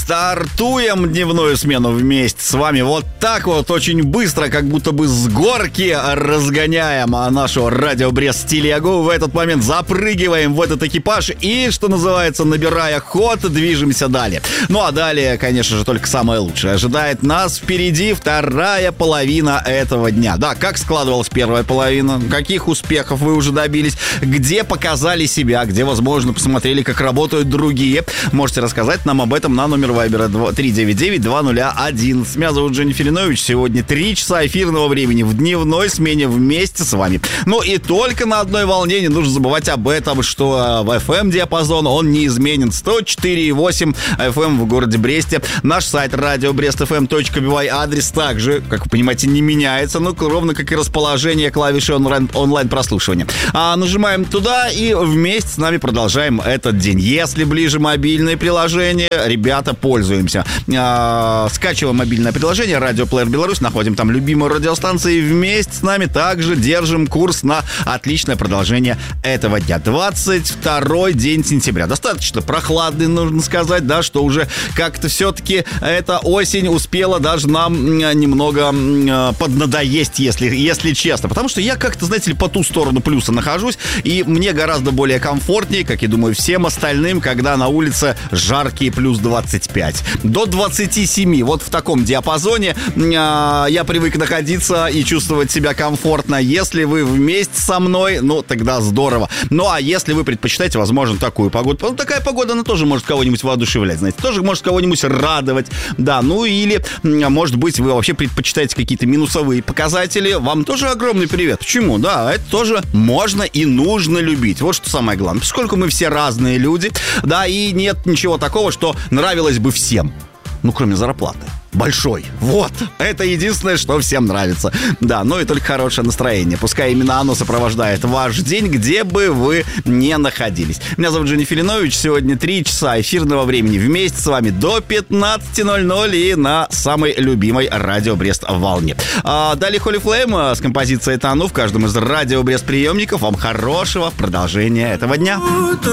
Стартуем дневную смену вместе с вами. Вот так вот, очень быстро, как будто бы с горки разгоняем нашу радио Брест телегу. В этот момент запрыгиваем в этот экипаж и, что называется, набирая ход, движемся далее. Ну а далее, конечно же, только самое лучшее. Ожидает нас впереди вторая половина этого дня. Да, как складывалась первая половина? Каких успехов вы уже добились? Где показали себя? Где, возможно, посмотрели, как работают другие? Можете рассказать нам об этом на номер Вайбера 399-2011. Меня зовут Женя Филинович. Сегодня 3 часа эфирного времени в дневной смене вместе с вами. Ну и только на одной волне, не нужно забывать об этом, что в FM-диапазон он неизменен. 104,8 FM в городе Бресте. Наш сайт radiobrestfm.by, адрес также, как вы понимаете, не меняется, ну, ровно как и расположение клавиши онлайн-прослушивания. Нажимаем туда и вместе с нами продолжаем этот день. Если ближе мобильные приложения, ребята, пользуемся. Скачиваем мобильное приложение Radio Player Беларусь, находим там любимую радиостанцию и вместе с нами также держим курс на отличное продолжение этого дня. 22-й день сентября. Достаточно прохладный, нужно сказать, да, что уже как-то все-таки эта осень успела даже нам немного поднадоесть, если честно. Потому что я как-то, знаете ли, по ту сторону плюса нахожусь, и мне гораздо более комфортнее, как и думаю всем остальным, когда на улице жаркие плюс 25. До 27. Вот в таком диапазоне я привык находиться и чувствовать себя комфортно. Если вы вместе со мной, ну, тогда здорово. Ну, а если вы предпочитаете, возможно, такую погоду, ну, такая погода, она тоже может кого-нибудь воодушевлять, знаете, тоже может кого-нибудь радовать, да, ну, или, может быть, вы вообще предпочитаете какие-то минусовые показатели, вам тоже огромный привет. Почему? Да, это тоже можно и нужно любить. Вот что самое главное. Поскольку мы все разные люди, да, и нет ничего такого, что нравилось бы всем. Ну, кроме зарплаты. Большой. Вот. Это единственное, что всем нравится. Да, ну и только хорошее настроение. Пускай именно оно сопровождает ваш день, где бы вы ни находились. Меня зовут Женя Филинович. Сегодня 3 часа эфирного времени вместе с вами до 15:00 и на самой любимой радио Брест волне. Далее Holy Flame с композицией «Тону» в каждом из радио Брест приемников. Вам хорошего продолжения этого дня.